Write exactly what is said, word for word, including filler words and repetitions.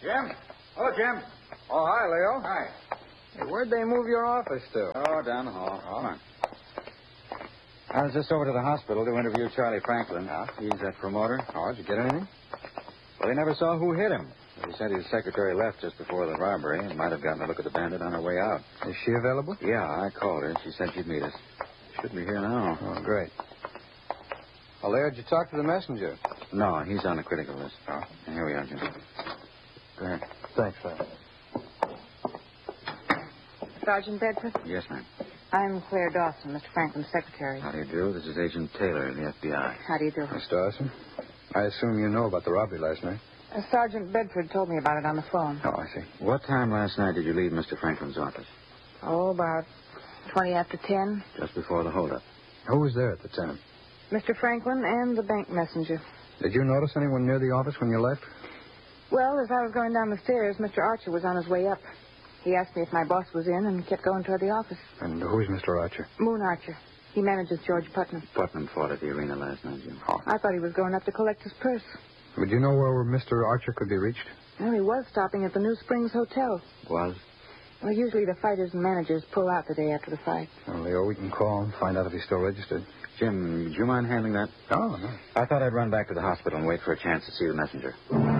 Jim? Hello, Jim. Oh, hi, Leo. Hi. Hey, where'd they move your office to? Oh, down the hall. Come on. I was just over to the hospital to interview Charlie Franklin. Yeah? He's that promoter. Oh, did you get anything? Well, he never saw who hit him. He said his secretary left just before the robbery and might have gotten a look at the bandit on her way out. Is she available? Yeah, I called her. She said she'd meet us. Should be here now. Oh, great. Well, Leo, did you talk to the messenger? No, he's on the critical list. Oh. And here we are, Jim. Go ahead. Thanks, sir. Sergeant Bedford? Yes, ma'am. I'm Claire Dawson, Mister Franklin's secretary. How do you do? This is Agent Taylor of the F B I. How do you do? Miss Dawson, I assume you know about the robbery last night. Uh, Sergeant Bedford told me about it on the phone. Oh, I see. What time last night did you leave Mister Franklin's office? Oh, about twenty after ten. Just before the holdup. Who was there at the time? Mister Franklin and the bank messenger. Did you notice anyone near the office when you left? Well, as I was going down the stairs, Mister Archer was on his way up. He asked me if my boss was in and kept going toward the office. And who's Mister Archer? Moon Archer. He manages George Putnam. Putnam fought at the arena last night, Jim. Oh. I thought he was going up to collect his purse. Would you know where Mister Archer could be reached? Well, he was stopping at the New Springs Hotel. Was? Well, usually the fighters and managers pull out the day after the fight. Well, Leo, we can call and find out if he's still registered. Jim, do you mind handling that? Oh, no. I thought I'd run back to the hospital and wait for a chance to see the messenger.